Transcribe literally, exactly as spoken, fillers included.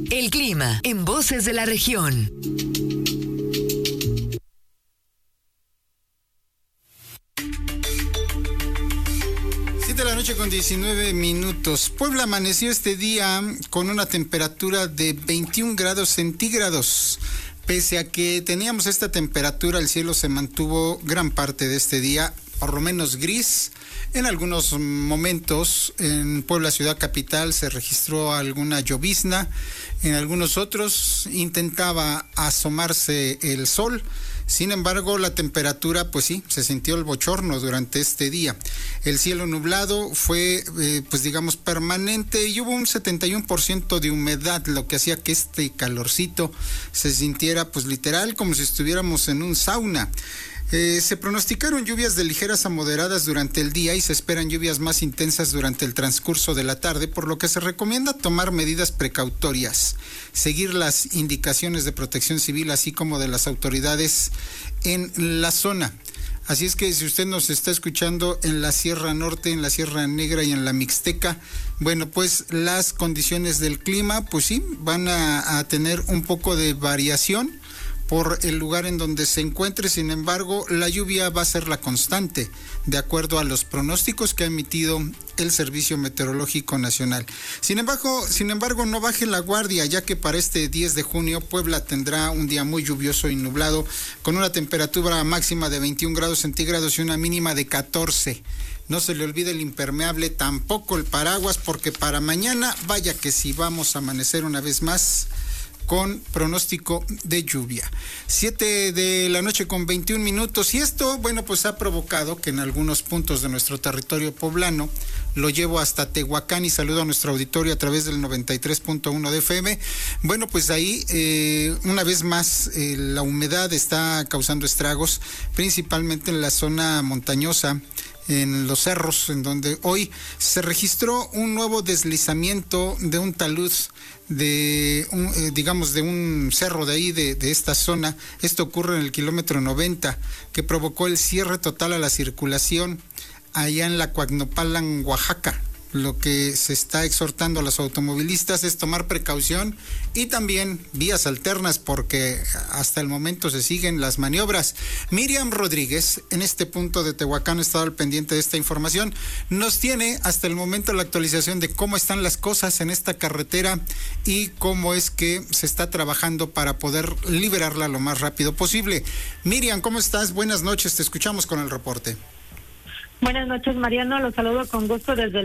El clima en Voces de la Región. siete de la noche con diecinueve minutos. Puebla amaneció este día con una temperatura de veintiún grados centígrados. Pese a que teníamos esta temperatura, el cielo se mantuvo gran parte de este día, por lo menos gris. En algunos momentos en Puebla ciudad capital se registró alguna llovizna, en algunos otros intentaba asomarse el sol. Sin embargo, la temperatura, pues sí, se sintió el bochorno durante este día. El cielo nublado fue, eh, pues digamos, permanente y hubo un setenta y uno por ciento de humedad, lo que hacía que este calorcito se sintiera, pues literal, como si estuviéramos en un sauna. Eh, se pronosticaron lluvias de ligeras a moderadas durante el día y se esperan lluvias más intensas durante el transcurso de la tarde, por lo que se recomienda tomar medidas precautorias, seguir las indicaciones de Protección Civil, así como de las autoridades en la zona. Así es que si usted nos está escuchando en la Sierra Norte, en la Sierra Negra y en la Mixteca, bueno, pues las condiciones del clima, pues sí, van a, a tener un poco de variación por el lugar en donde se encuentre. Sin embargo, la lluvia va a ser la constante, de acuerdo a los pronósticos que ha emitido el Servicio Meteorológico Nacional. Sin embargo, sin embargo, no baje la guardia, ya que para este diez de junio Puebla tendrá un día muy lluvioso y nublado, con una temperatura máxima de veintiún grados centígrados y una mínima de catorce. No se le olvide el impermeable, tampoco el paraguas, porque para mañana, vaya que si vamos a amanecer una vez más con pronóstico de lluvia. siete de la noche con veintiún minutos, y esto, bueno, pues ha provocado que en algunos puntos de nuestro territorio poblano, lo llevo hasta Tehuacán y saludo a nuestro auditorio a través del noventa y tres punto uno de F M. Bueno, pues ahí, eh, una vez más, eh, la humedad está causando estragos, principalmente en la zona montañosa, en los cerros, en donde hoy se registró un nuevo deslizamiento de un talud de un, eh, digamos de un cerro de ahí de, de esta zona. Esto ocurre en el kilómetro noventa, que provocó el cierre total a la circulación allá en la Coacnopalan, Oaxaca. Lo que se está exhortando a los automovilistas es tomar precaución y también vías alternas, porque hasta el momento se siguen las maniobras. Miriam Rodríguez, en este punto de Tehuacán, ha estado al pendiente de esta información. Nos tiene hasta el momento la actualización de cómo están las cosas en esta carretera y cómo es que se está trabajando para poder liberarla lo más rápido posible. Miriam, ¿cómo estás? Buenas noches, te escuchamos con el reporte. Buenas noches, Mariano. Los saludo con gusto desde